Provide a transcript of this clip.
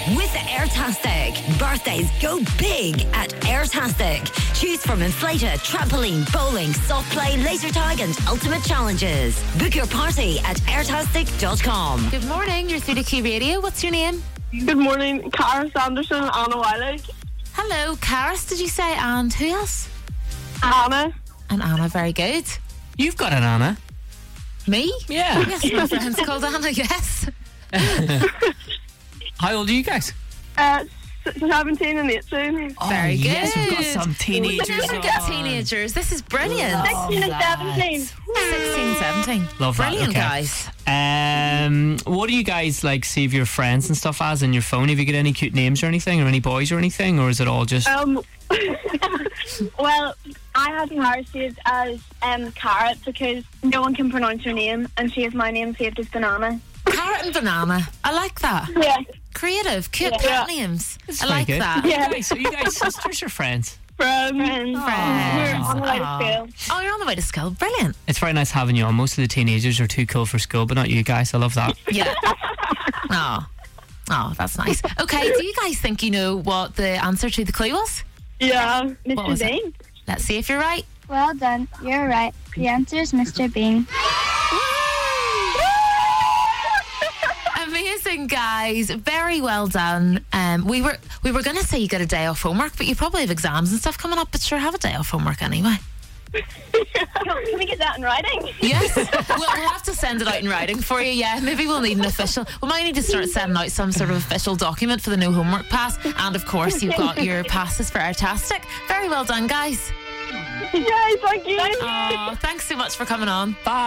with Airtastic. Birthdays go big at Airtastic. Choose from inflator, trampoline, bowling, soft play, laser tag and ultimate challenges. Book your party at airtastic.com. Good morning, you're through to Key Radio. What's your name? Good morning, Cara Sanderson, Anna Wiley. Hello, Karis, did you say? And who else? Anna. And Anna, very good. You've got an Anna. Me? Yeah. Yes, my friend's called Anna, yes. How old are you guys? 17 and 18. Very good. Yes, we've got some teenagers. We've got teenagers. This is brilliant. 16 and 17. 16, 17. Love that. Brilliant, Okay. guys. What do you guys like save your friends and stuff as in your phone? Have you got any cute names or anything, or any boys or anything, or is it all just? Well, I have Cara saved as Carrot because no one can pronounce her name, and she has my name saved as Banana. Carrot and banana. I like that. Yeah. Creative, cute Yeah. pet names. It's I very like good. that. Yeah. Nice. So you guys sisters or friends? Friends. Friends. We're on the way to Aw. school. Oh, you're on the way to school. Brilliant. It's very nice having you on. Most of the teenagers are too cool for school, but not you guys. I love that. Yeah. Oh, that's nice. Okay, do you guys think you know what the answer to the clue was? Yeah. What was Mr. it? Bean. Let's see if you're right. Well done. You're right. The answer is Mr. Bean. Amazing, guys. Very well done. We were going to say you got a day off homework, but you probably have exams and stuff coming up, but sure, have a day off homework anyway. Can we get that in writing? Yes. We'll have to send it out in writing for you, yeah. Maybe we'll need an official. We might need to start sending out some sort of official document for the no homework pass. And of course, you've got your passes for Airtastic. Very well done, guys. Yay, thank you. Oh, thanks so much for coming on. Bye.